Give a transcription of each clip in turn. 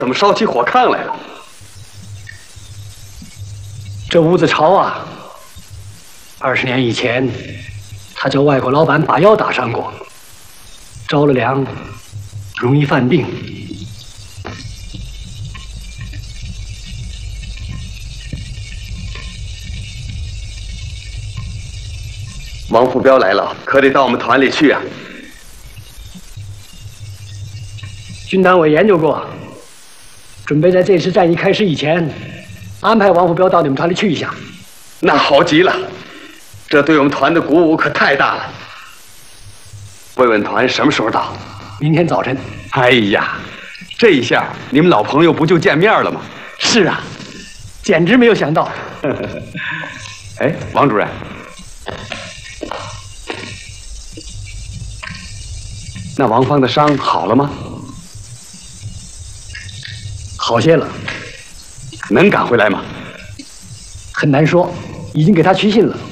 怎么烧起火炕来了？ 这屋子潮啊！20年以前，他叫外国老板把腰打伤过，着了凉，容易犯病。 王副彪来了，可得到我们团里去啊！ 军党委研究过，准备在这次战役开始以前，安排王副彪到你们团里去一下。 那好极了，这对我们团的鼓舞可太大了。慰问团什么时候到？ 明天早晨。 哎呀，这一下你们老朋友不就见面了吗？ 是啊，简直没有想到。 哎，王主任，那王芳的伤好了吗？ 好些了。 能赶回来吗？ 很难说，已经给他去信了。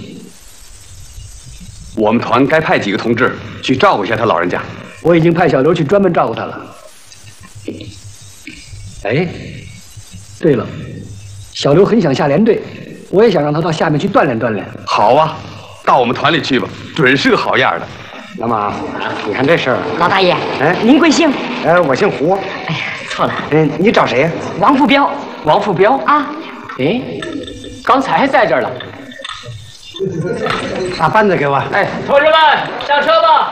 我们团该派几个同志去照顾一下他老人家。 我已经派小刘去专门照顾他了。哎，对了，小刘很想下连队，我也想让他到下面去锻炼锻炼。 好啊，到我们团里去吧，准是个好样的。 老马，你看这事儿， 老大爷， 哎， 您贵姓？ 我姓胡。 哎呀，错了， 你找谁呀？ 王副彪。 王副彪啊？ 哎，刚才还在这儿了。把扳子给我。 哎，同志们，上车吧。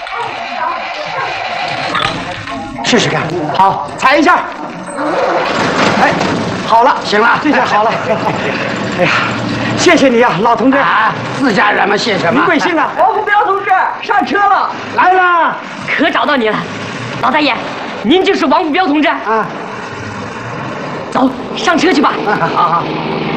试试看。好，踩一下。哎，好了，行了，这下好了。哎呀，谢谢你呀，老同志。啊，自家人嘛，谢什么？您贵姓啊？ 王副彪同志上车了。 来了， 可找到你了，老大爷，您就是王副彪同志啊。走，上车去吧。 好好。